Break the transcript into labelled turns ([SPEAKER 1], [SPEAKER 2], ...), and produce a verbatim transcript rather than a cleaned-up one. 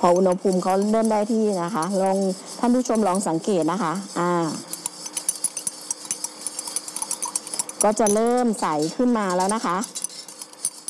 [SPEAKER 1] พออุณหภูมิเขาเริ่มได้ที่นะคะลองท่านผู้ชมลองสังเกตนะคะอ่าก็จะเริ่มใสขึ้นมาแล้วนะคะ